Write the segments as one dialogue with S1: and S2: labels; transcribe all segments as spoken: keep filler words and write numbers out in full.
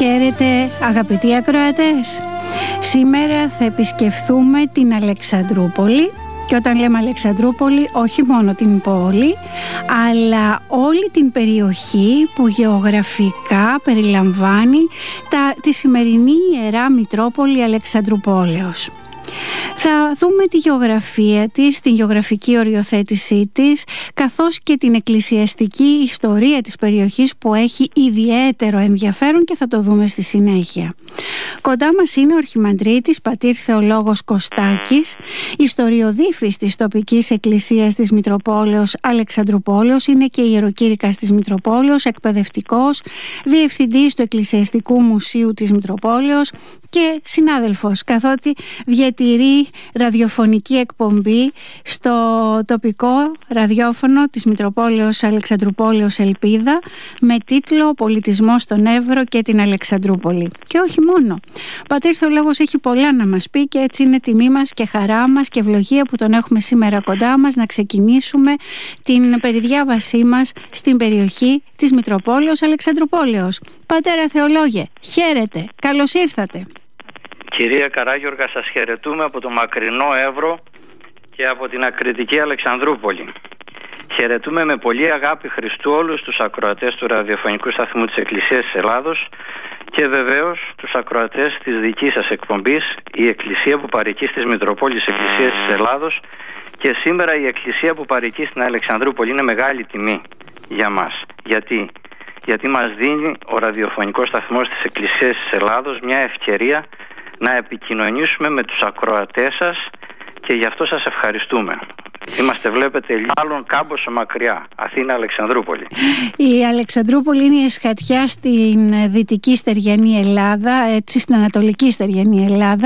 S1: Χαίρετε αγαπητοί ακροατές. Σήμερα θα επισκεφθούμε την Αλεξανδρούπολη και όταν λέμε Αλεξανδρούπολη όχι μόνο την πόλη αλλά όλη την περιοχή που γεωγραφικά περιλαμβάνει τα, τη σημερινή Ιερά Μητρόπολη Αλεξανδρουπόλεως. Θα δούμε τη γεωγραφία της, την γεωγραφική οριοθέτησή της, καθώς και την εκκλησιαστική ιστορία της περιοχής που έχει ιδιαίτερο ενδιαφέρον και θα το δούμε στη συνέχεια. Κοντά μας είναι ο Αρχιμανδρίτης πατήρ Θεολόγος Κωστάκης, ιστοριοδίφης της τοπικής εκκλησίας της Μητροπόλεως Αλεξανδρουπόλεως, είναι και ιεροκήρυκας της Μητροπόλεως, εκπαιδευτικός, διευθυντής του Εκκλησιαστικού Μουσείου της Μητροπόλεως και συνάδελφος, καθότι διατηρεί ραδιοφωνική εκπομπή στο τοπικό ραδιόφωνο της Μητροπόλεως Αλεξανδρουπόλεως Ελπίδα με τίτλο «Πολιτισμός στον Εύρο και την Αλεξανδρούπολη». Και όχι μόνο. Πατήρ Θεολόγος έχει πολλά να μας πει και έτσι είναι τιμή μας και χαρά μας και ευλογία που τον έχουμε σήμερα κοντά μας να ξεκινήσουμε την περιδιάβασή μας στην περιοχή της Μητροπόλεως Αλεξανδρουπόλεως. Πατέρα Θεολόγε, χαίρετε, καλώς ήρθατε.
S2: Κυρία Καράγιοργα, σας χαιρετούμε από το μακρινό Εύρο και από την ακριτική Αλεξανδρούπολη. Χαιρετούμε με πολύ αγάπη Χριστού όλους τους ακροατές του ραδιοφωνικού σταθμού της Εκκλησίας της Ελλάδος και βεβαίως τους ακροατές της δικής σας εκπομπής, η Εκκλησία που παροικεί στις Μητροπόλεις Εκκλησίας της Ελλάδος, και σήμερα η Εκκλησία που παροικεί στην Αλεξανδρούπολη είναι μεγάλη τιμή για μας. Γιατί? Γιατί μας δίνει ο ραδιοφωνικός σταθμός της Εκκλησίας της Ελλάδος μια ευκαιρία να επικοινωνήσουμε με τους ακροατές σας και γι' αυτό σας ευχαριστούμε. Είμαστε, βλέπετε, άλλον κάμποσο μακριά. Αθήνα, Αλεξανδρούπολη.
S1: Η Αλεξανδρούπολη είναι η εσχατιά στην δυτική στεριανή Ελλάδα, έτσι, στην ανατολική στεριανή Ελλάδα.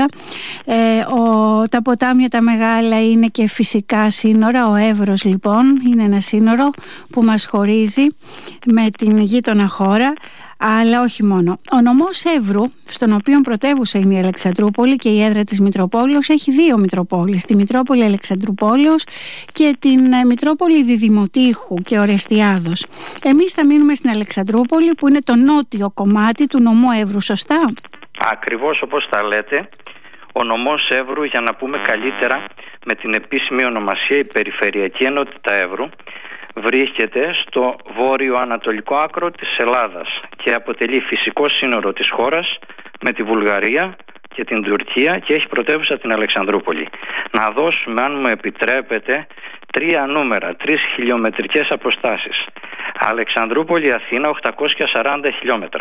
S1: Ε, ο, τα ποτάμια τα μεγάλα είναι και φυσικά σύνορα. Ο Εύρος λοιπόν είναι ένα σύνορο που μας χωρίζει με την γείτονα χώρα. Αλλά όχι μόνο. Ο νομός Εύρου, στον οποίο πρωτεύουσα είναι η Αλεξανδρούπολη και η έδρα της Μητροπόλεως, έχει δύο Μητροπόλεις, τη Μητρόπολη Αλεξανδρουπόλεως και την Μητρόπολη Διδημοτήχου και Ορεστιάδος. Εμείς θα μείνουμε στην Αλεξανδρούπολη που είναι το νότιο κομμάτι του νομού Εύρου, σωστά?
S2: Ακριβώς όπως τα λέτε. Ο νομός Εύρου, για να πούμε καλύτερα με την επίσημη ονομασία, η Περιφερειακή Ενότητα Εύρου, βρίσκεται στο βόρειο-ανατολικό άκρο της Ελλάδας και αποτελεί φυσικό σύνορο της χώρας με τη Βουλγαρία και την Τουρκία και έχει πρωτεύουσα την Αλεξανδρούπολη. Να δώσουμε, αν μου επιτρέπετε, τρία νούμερα, τρεις χιλιομετρικές αποστάσεις. Αλεξανδρούπολη Αθήνα οκτακόσια σαράντα χιλιόμετρα.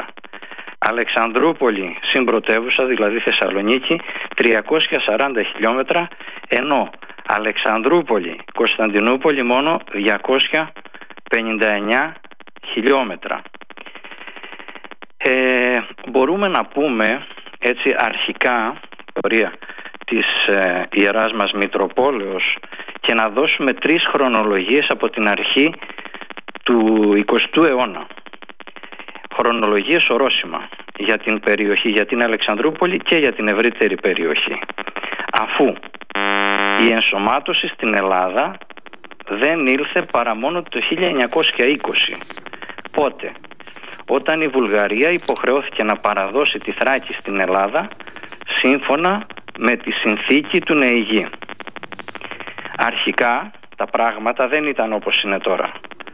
S2: Αλεξανδρούπολη συμπρωτεύουσα, δηλαδή Θεσσαλονίκη, τριακόσια σαράντα χιλιόμετρα, ενώ Αλεξανδρούπολη Κωνσταντινούπολη μόνο διακόσια πενήντα εννέα χιλιόμετρα. Ε, μπορούμε να πούμε έτσι αρχικά ιστορία της ε, Ιεράς μας Μητροπόλεως και να δώσουμε τρεις χρονολογίες από την αρχή του εικοστού αιώνα. Χρονολογίες ορόσημα για την περιοχή, για την Αλεξανδρούπολη και για την ευρύτερη περιοχή. Αφού η ενσωμάτωση στην Ελλάδα δεν ήλθε παρά μόνο το χίλια εννιακόσια είκοσι. Πότε? Όταν η Βουλγαρία υποχρεώθηκε να παραδώσει τη Θράκη στην Ελλάδα σύμφωνα με τη συνθήκη του Νεηγή. Αρχικά τα πράγματα δεν ήταν όπως είναι τώρα.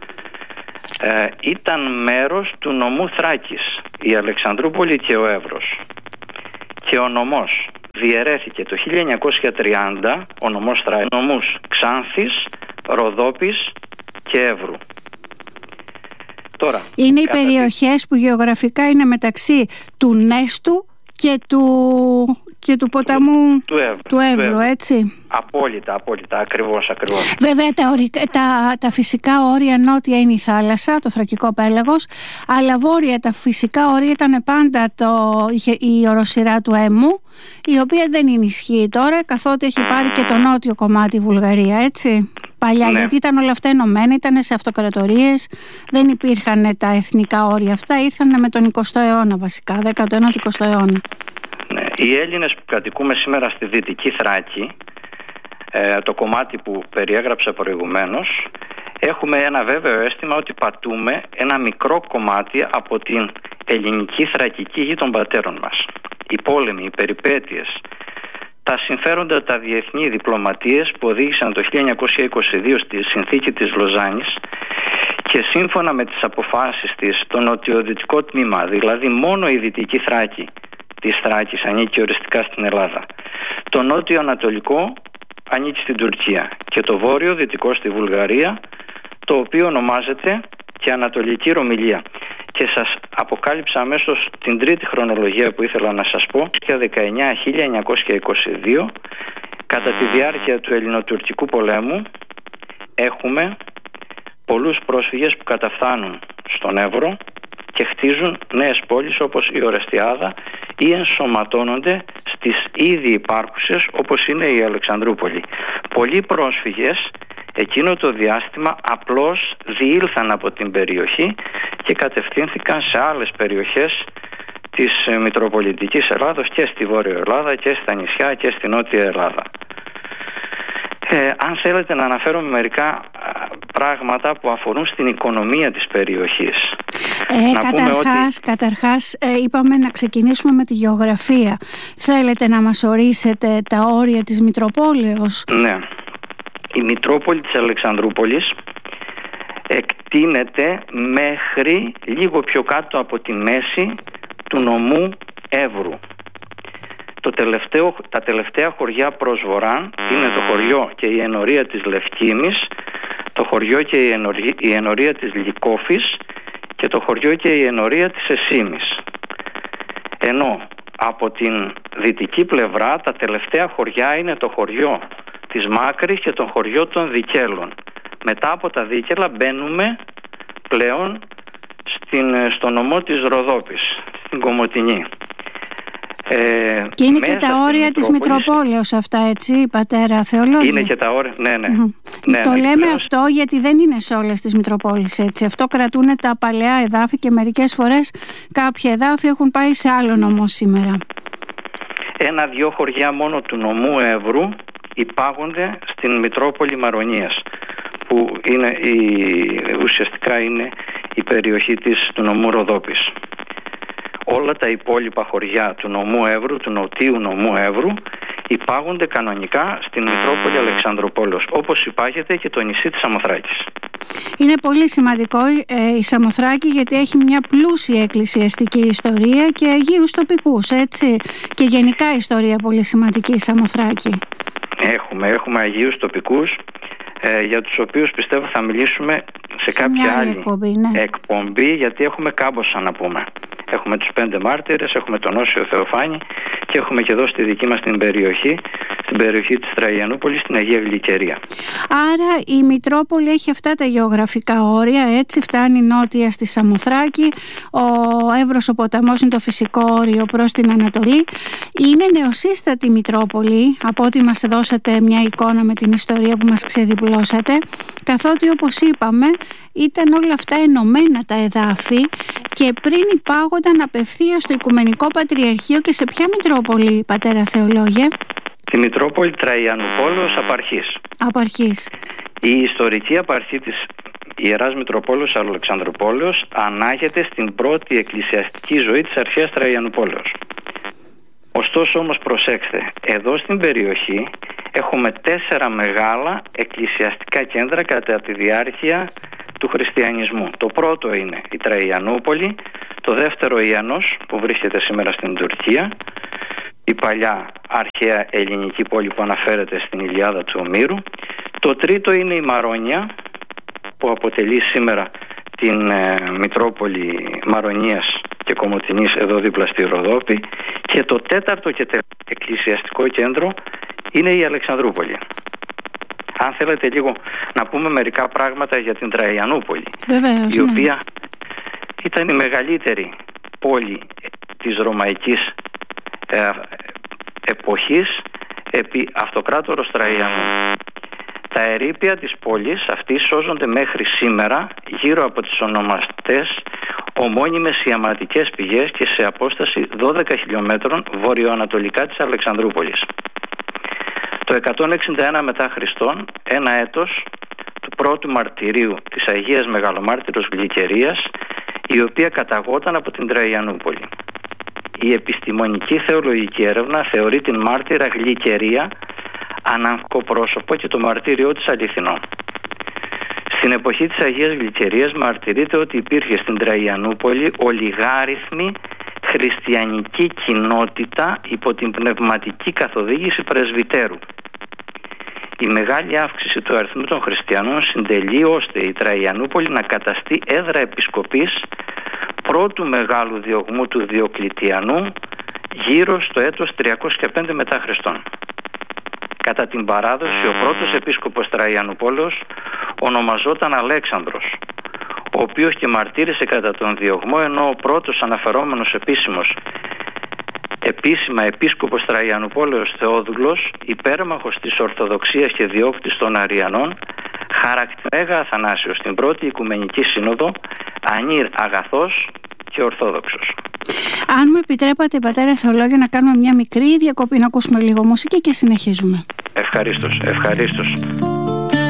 S2: Ε, ήταν μέρος του νομού Θράκης, η Αλεξανδρούπολη και ο Εύρος. Και ο νομός διαιρέθηκε το χίλια εννιακόσια τριάντα, ο νομός Θράκης, νομούς Ξάνθης, Ροδόπης και Εύρου. Τώρα,
S1: είναι οι περιοχές που γεωγραφικά είναι μεταξύ του Νέστου και του, και του ποταμού
S2: του, του, Εύρου,
S1: του Εύρου, του Εύρου, έτσι.
S2: Απόλυτα, απόλυτα, ακριβώς, ακριβώς.
S1: Βέβαια τα, ορικα, τα, τα φυσικά όρια νότια είναι η θάλασσα, το Θρακικό πέλαγος, αλλά βόρεια τα φυσικά όρια ήταν πάντα το, η οροσειρά του Έμμου, η οποία δεν είναι ισχύει τώρα, καθότι έχει πάρει και το νότιο κομμάτι η Βουλγαρία, έτσι. Παλιά, ναι. Γιατί ήταν όλα αυτά ενωμένα, ήταν σε αυτοκρατορίες, δεν υπήρχαν τα εθνικά όρια αυτά, ήρθαν με τον εικοστό αιώνα βασικά, δέκατο ένατο εικοστό αιώνα.
S2: Ναι. Οι Έλληνες που κατοικούμε σήμερα στη Δυτική Θράκη, ε, το κομμάτι που περιέγραψα προηγουμένως, έχουμε ένα βέβαιο αίσθημα ότι πατούμε ένα μικρό κομμάτι από την ελληνική θρακική γη των πατέρων μας. Οι πόλεμοι, οι περιπέτειες, τα συμφέροντα, τα διεθνή διπλωματίες που οδήγησαν το χίλια εννιακόσια είκοσι δύο στη συνθήκη της Λοζάνης και σύμφωνα με τις αποφάσεις της το νοτιοδυτικό τμήμα, δηλαδή μόνο η Δυτική Θράκη της Θράκης ανήκει οριστικά στην Ελλάδα, το νότιο ανατολικό ανήκει στην Τουρκία και το βόρειο δυτικό στη Βουλγαρία, το οποίο ονομάζεται και Ανατολική Ρωμυλία. Και σας αποκάλυψα αμέσως την τρίτη χρονολογία που ήθελα να σας πω. δεκαεννιά χίλια εννιακόσια είκοσι δύο, κατά τη διάρκεια του ελληνοτουρκικού πολέμου, έχουμε πολλούς πρόσφυγες που καταφθάνουν στον Εύρο και χτίζουν νέες πόλεις όπως η Ορεστιάδα ή ενσωματώνονται στις ήδη υπάρχουσες όπως είναι η Αλεξανδρούπολη. Πολλοί πρόσφυγες εκείνο το διάστημα απλώς διήλθαν από την περιοχή και κατευθύνθηκαν σε άλλες περιοχές της Μητροπολιτικής Ελλάδος και στη Βόρεια Ελλάδα και στα νησιά και στη Νότια Ελλάδα. Ε, αν θέλετε να αναφέρω μερικά πράγματα που αφορούν στην οικονομία της περιοχής.
S1: Ε, καταρχάς, ότι... καταρχάς ε, είπαμε να ξεκινήσουμε με τη γεωγραφία. Θέλετε να μας ορίσετε τα όρια της Μητροπόλεως?
S2: Ναι. Η Μητρόπολη της Αλεξανδρούπολης εκτείνεται μέχρι λίγο πιο κάτω από τη μέση του νομού Εύρου. Το τελευταίο, τα τελευταία χωριά προς βορρά είναι το χωριό και η ενορία της Λευκίνης, το χωριό και η ενορία, η ενορία της Λυκόφης και το χωριό και η ενορία της Εσήμης. Ενώ από την δυτική πλευρά τα τελευταία χωριά είναι το χωριό της Μάκρης και το χωριό των Δικέλων. Μετά από τα Δίκελα μπαίνουμε πλέον στην, στο νομό της Ροδόπης, στην Κομοτηνή.
S1: Ε, και είναι και τα όρια της Μητροπόλεως αυτά, έτσι, πατέρα Θεολόγη?
S2: Είναι και τα όρια, ναι, ναι.
S1: Mm-hmm.
S2: ναι
S1: το
S2: ναι,
S1: λέμε
S2: πλέον...
S1: αυτό γιατί δεν είναι σε όλες τις Μητροπόλεις έτσι. Αυτό κρατούν τα παλαιά εδάφη και μερικές φορές κάποια εδάφη έχουν πάει σε άλλο νομό σήμερα.
S2: Ένα-δυο χωριά μόνο του νομού Εύρου υπάγονται στην Μητρόπολη Μαρονίας, που είναι η, ουσιαστικά είναι η περιοχή της, του νομού Ροδόπης. Όλα τα υπόλοιπα χωριά του νομού Εύρου, του νοτίου νομού Εύρου, υπάγονται κανονικά στην Μητρόπολη Αλεξανδροπόλεως, όπως υπάγεται και το νησί της Σαμοθράκης.
S1: Είναι πολύ σημαντικό ε, η Σαμοθράκη γιατί έχει μια πλούσια εκκλησιαστική ιστορία και αγίους τοπικούς, έτσι, και γενικά ιστορία πολύ σημαντική η Σαμοθράκη. Έχουμε,
S2: έχουμε αγίους τοπικούς ε, για τους οποίους πιστεύω θα μιλήσουμε σε, σε κάποια άλλη
S1: εκπομπή, ναι.
S2: εκπομπή, γιατί έχουμε κάμποσα να πούμε. Έχουμε τους πέντε μάρτυρες, έχουμε τον Όσιο Θεοφάνη και έχουμε και εδώ στη δική μας την περιοχή, στην περιοχή της Τραγιανούπολης, την Αγία Γλυκερία.
S1: Άρα η Μητρόπολη έχει αυτά τα γεωγραφικά όρια, έτσι, φτάνει νότια στη Σαμοθράκη, ο Εύρος ο ποταμός είναι το φυσικό όριο προς την Ανατολή. Είναι νεοσύστατη Μητρόπολη, από ό,τι μας δώσατε μια εικόνα με την ιστορία που μας ξεδιπλώσατε, καθότι όπως είπαμε ήταν όλα αυτά ενωμένα τα εδάφη και πριν υπάγονταν απευθείας στο Οικουμενικό Πατριαρχείο. Και σε ποια Μητρόπολη, πατέρα Θεολόγε?
S2: Τη Μητρόπολη Τραϊανοπόλεως απαρχής.
S1: Απαρχής.
S2: Η ιστορική απαρχή της Ιεράς Μητροπόλεως Αλεξανδροπόλεως ανάγεται στην πρώτη εκκλησιαστική ζωή της αρχαίας Τραϊανουπόλεως. Ωστόσο όμως προσέξτε, εδώ στην περιοχή έχουμε τέσσερα μεγάλα εκκλησιαστικά κέντρα κατά τη διάρκεια του χριστιανισμού. Το πρώτο είναι η Τραϊανούπολη, το δεύτερο Ιαννός που βρίσκεται σήμερα στην Τουρκία, η παλιά αρχαία ελληνική πόλη που αναφέρεται στην Ιλιάδα του Ομήρου, το τρίτο είναι η Μαρόνια που αποτελεί σήμερα την ε, Μητρόπολη Μαρονίας και Κομοτηνής εδώ δίπλα στη Ροδόπη, και το τέταρτο και τελευταίο εκκλησιαστικό κέντρο είναι η Αλεξανδρούπολη. Αν θέλετε λίγο να πούμε μερικά πράγματα για την Τραϊανούπολη,
S1: Βεβαίως,
S2: η
S1: ναι.
S2: οποία ήταν η μεγαλύτερη πόλη της Ρωμαϊκής ε, εποχής επί αυτοκράτορος Τραϊανού. Τα ερείπια της πόλης αυτής σώζονται μέχρι σήμερα γύρω από τις ονομαστές ομώνυμες ιαματικές πηγές και σε απόσταση δώδεκα χιλιόμετρων βορειοανατολικά της Αλεξανδρούπολης. Το εκατόν εξήντα ένα μετά Χριστόν, ένα έτος του πρώτου μαρτυρίου της Αγίας Μεγαλομάρτυρος Γλυκερίας, η οποία καταγόταν από την Τραϊανούπολη. Η επιστημονική θεολογική έρευνα θεωρεί την μάρτυρα Γλυκερία αναγκαίο πρόσωπο και το μαρτύριό της αληθινό. Στην εποχή της Αγίας Γλυκερίας μαρτυρείται ότι υπήρχε στην Τραϊανούπολη ολιγάριθμη χριστιανική κοινότητα υπό την πνευματική καθοδήγηση πρεσβυτέρου. Η μεγάλη αύξηση του αριθμού των χριστιανών συντελεί ώστε η Τραϊανούπολη να καταστεί έδρα επισκοπής πρώτου μεγάλου διωγμού του Διοκλητιανού γύρω στο έτος τριακόσια πέντε μετά Χριστόν. Κατά την παράδοση, ο πρώτος επίσκοπος Τραϊανουπόλεως ονομαζόταν Αλέξανδρος, ο οποίος και μαρτύρησε κατά τον διωγμό, ενώ ο πρώτος αναφερόμενος επίσημος επίσημα επίσκοπος Τραϊανουπόλεως Θεόδουλος, υπέρμαχος της Ορθοδοξίας και διώκτης των Αριανών, χαρακτηρέγα Αθανάσιος στην πρώτη Οικουμενική Σύνοδο, ανήρ αγαθός και ορθόδοξος.
S1: Αν μου επιτρέπατε, πατέρα Θεολόγιο, να κάνουμε μια μικρή διακοπή, να ακούσουμε λίγο μουσική και συνεχίζουμε.
S2: Ευχαρίστως, ευχαρίστως.